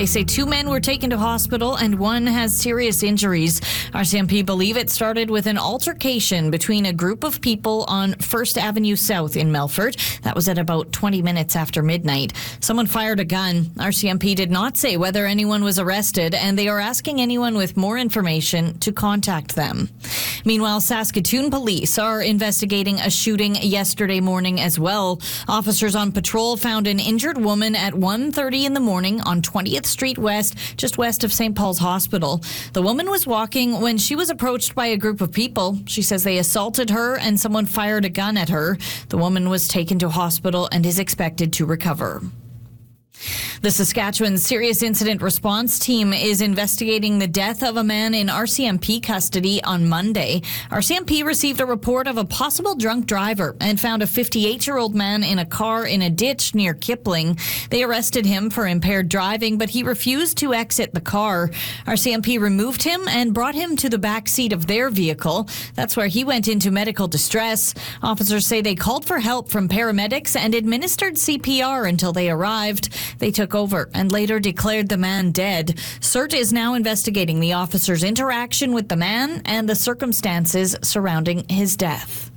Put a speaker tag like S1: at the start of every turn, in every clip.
S1: They say 2 men were taken to hospital and one has serious injuries. RCMP believe it started with an altercation between a group of people on First Avenue South in Melfort. That was at about 20 minutes after midnight. Someone fired a gun. RCMP did not say whether anyone was arrested, and they are asking anyone with more information to contact them. Meanwhile, Saskatoon police are investigating a shooting yesterday morning as well. Officers on patrol found an injured woman at 1:30 in the morning on 20th Street West, just west of St. Paul's Hospital. The woman was walking when she was approached by a group of people. She says they assaulted her and someone fired a gun at her. The woman was taken to hospital and is expected to recover. The Saskatchewan Serious Incident Response Team is investigating the death of a man in RCMP custody on Monday. RCMP received a report of a possible drunk driver and found a 58-year-old man in a car in a ditch near Kipling. They arrested him for impaired driving, but he refused to exit the car. RCMP removed him and brought him to the back seat of their vehicle. That's where he went into medical distress. Officers say they called for help from paramedics and administered CPR until they arrived. They took over and later declared the man dead. CERT is now investigating the officer's interaction with the man and the circumstances surrounding his death.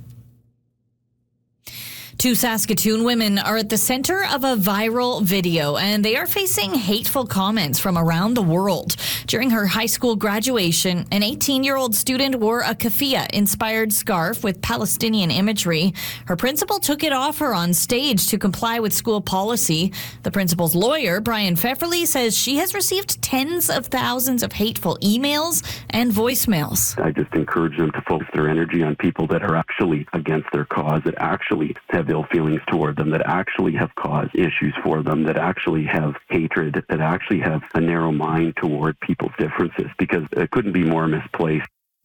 S1: 2 Saskatoon women are at the center of a viral video, and they are facing hateful comments from around the world. During her high school graduation, an 18-year-old student wore a keffiyeh-inspired scarf with Palestinian imagery. Her principal took it off her on stage to comply with school policy. The principal's lawyer, Brian Pfefferly, says she has received tens of thousands of hateful emails and voicemails.
S2: I just encourage them to focus their energy on people that are actually against their cause, that actually have ill feelings toward them, that actually have caused issues for them, that actually have hatred, that actually have a narrow mind toward people's differences, because it couldn't be more misplaced.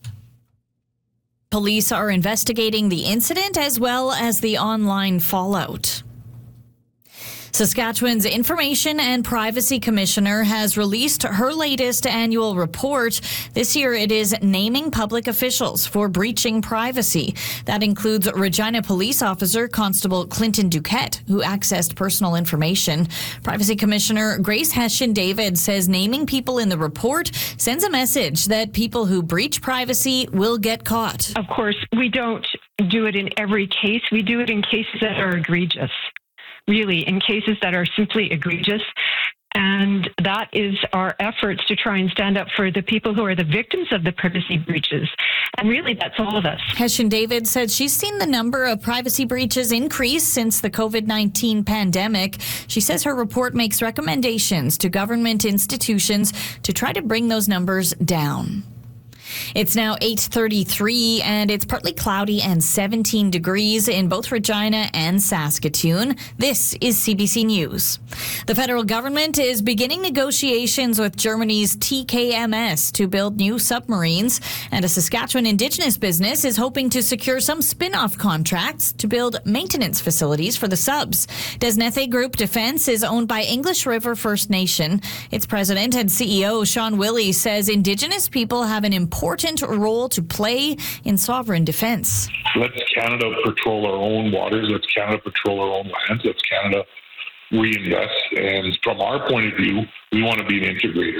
S1: Police are investigating the incident as well as the online fallout. Saskatchewan's Information and Privacy Commissioner has released her latest annual report. This year it is naming public officials for breaching privacy. That includes Regina Police Officer Constable Clinton Duquette, who accessed personal information. Privacy Commissioner Grace Hession-David says naming people in the report sends a message that people who breach privacy will get caught.
S3: Of course, we don't do it in every case. We do it in cases that are egregious. Really, in cases that are simply egregious. And that is our efforts to try and stand up for the people who are the victims of the privacy breaches. And really, that's all of us.
S1: Hession-David said she's seen the number of privacy breaches increase since the COVID-19 pandemic. She says her report makes recommendations to government institutions to try to bring those numbers down. It's now 8:33 and it's partly cloudy and 17 degrees in both Regina and Saskatoon. This is CBC News. The federal government is beginning negotiations with Germany's TKMS to build new submarines, and a Saskatchewan Indigenous business is hoping to secure some spin-off contracts to build maintenance facilities for the subs. Desnethe Group Defence is owned by English River First Nation. Its president and CEO, Sean Willey, says Indigenous people have an important role to play in sovereign defense.
S4: Let's Canada patrol our own waters. Let's Canada patrol our own lands. Let's Canada reinvest. And from our point of view, we want to be an integrator.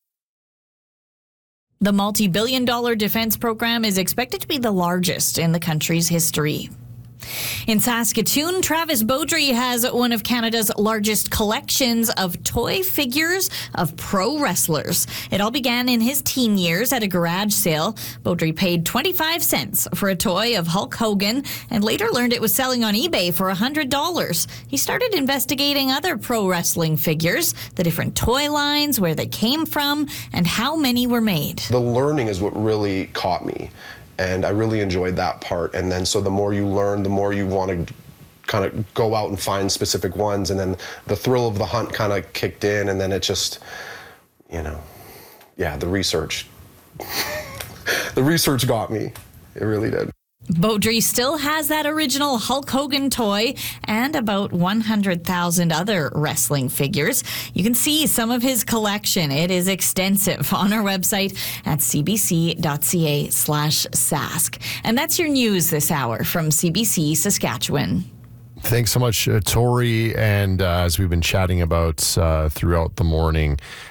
S1: The multi-billion-dollar defense program is expected to be the largest in the country's history. In Saskatoon, Travis Beaudry has one of Canada's largest collections of toy figures of pro wrestlers. It all began in his teen years at a garage sale. Beaudry paid 25 cents for a toy of Hulk Hogan and later learned it was selling on eBay for $100. He started investigating other pro wrestling figures, the different toy lines, where they came from, and how many were made.
S5: The learning is what really caught me. And I really enjoyed that part. And then so the more you learn, the more you want to kind of go out and find specific ones. And then the thrill of the hunt kind of kicked in. And then it just, the research. The research got me. It really did.
S1: Beaudry still has that original Hulk Hogan toy and about 100,000 other wrestling figures. You can see some of his collection. It is extensive on our website at cbc.ca/sask. And that's your news this hour from CBC Saskatchewan.
S6: Thanks so much, Tori. And as we've been chatting about throughout the morning,